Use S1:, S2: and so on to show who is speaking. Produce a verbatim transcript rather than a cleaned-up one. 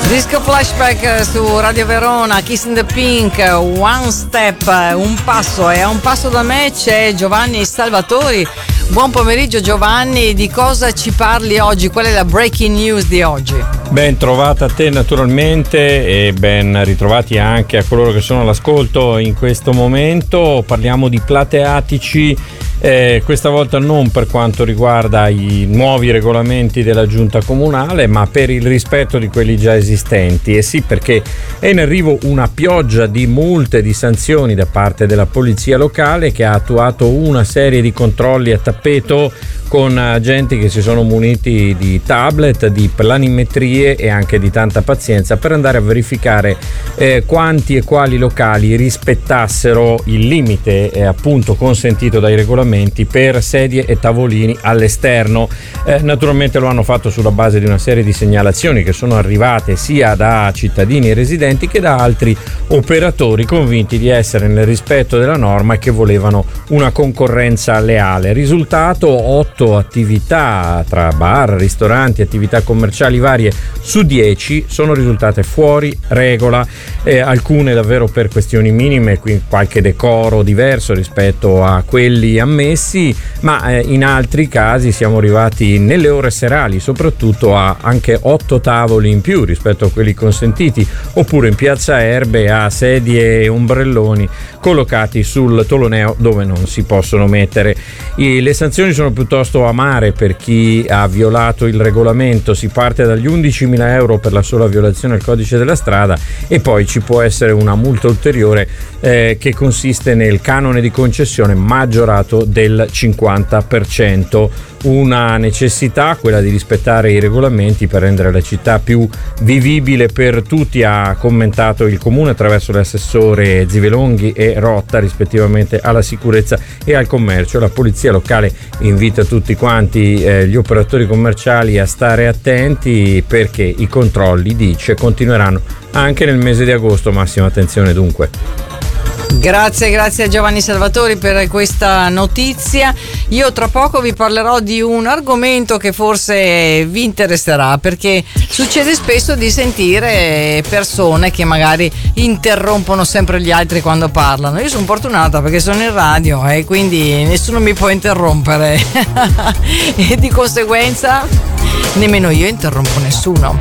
S1: Disco Flashback su Radio Verona, Kiss in the Pink, One Step, un passo, e a un passo da me c'è Giovanni Salvatori. Buon pomeriggio Giovanni, di cosa ci parli oggi? Qual è la breaking news di oggi?
S2: Ben trovata a te naturalmente e ben ritrovati anche a coloro che sono all'ascolto in questo momento. Parliamo di plateatici, eh, questa volta non per quanto riguarda i nuovi regolamenti della giunta comunale, ma per il rispetto di quelli già esistenti. E sì, perché è in arrivo una pioggia di multe, di sanzioni da parte della polizia locale, che ha attuato una serie di controlli a tappeto con agenti che si sono muniti di tablet, di planimetrie e anche di tanta pazienza per andare a verificare eh, quanti e quali locali rispettassero il limite eh, appunto consentito dai regolamenti per sedie e tavolini all'esterno. Eh, naturalmente lo hanno fatto sulla base di una serie di segnalazioni che sono arrivate sia da cittadini e residenti che da altri operatori convinti di essere nel rispetto della norma e che volevano una concorrenza leale. Risultato: otto attività tra bar, ristoranti, attività commerciali varie su dieci sono risultate fuori regola, eh, alcune davvero per questioni minime, qui qualche decoro diverso rispetto a quelli ammessi, ma eh, in altri casi siamo arrivati nelle ore serali soprattutto a anche otto tavoli in più rispetto a quelli consentiti, oppure in piazza Erbe a sedie e ombrelloni collocati sul toloneo dove non si possono mettere. E le sanzioni sono piuttosto amare per chi ha violato il regolamento. Si parte dagli undicimila euro per la sola violazione al codice della strada e poi ci può essere una multa ulteriore eh, che consiste nel canone di concessione maggiorato del cinquanta per cento. Una necessità, quella di rispettare i regolamenti per rendere la città più vivibile per tutti, ha commentato il comune attraverso l'assessore Zivelonghi e Rotta rispettivamente alla sicurezza e al commercio. La polizia locale invita tutti quanti eh, gli operatori commerciali a stare attenti perché i controlli, dice, continueranno anche nel mese di agosto. Massima attenzione dunque.
S1: Grazie, grazie a Giovanni Salvatori per questa notizia. Io tra poco vi parlerò di un argomento che forse vi interesserà, perché succede spesso di sentire persone che magari interrompono sempre gli altri quando parlano. Io sono fortunata perché sono in radio e quindi nessuno mi può interrompere e di conseguenza nemmeno io interrompo nessuno.